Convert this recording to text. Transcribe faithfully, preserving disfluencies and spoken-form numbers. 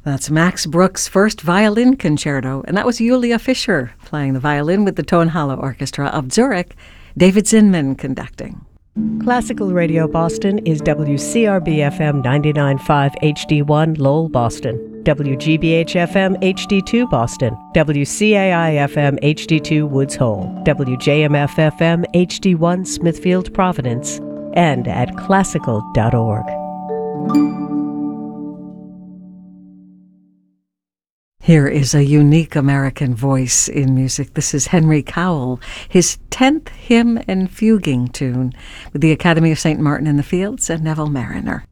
That's Max Bruch's first violin concerto, and that was Julia Fischer playing the violin with the Tonhalle Orchestra of Zurich, David Zinman conducting. Classical Radio Boston is W C R B F M ninety-nine point five H D one Lowell, Boston, W G B H F M H D two Boston, W C A I F M H D two Woods Hole, W J M F F M H D one Smithfield, Providence, and at classical dot org. Here is a unique American voice in music. This is Henry Cowell, his tenth hymn and fuguing tune with the Academy of Saint Martin in the Fields and Neville Marriner.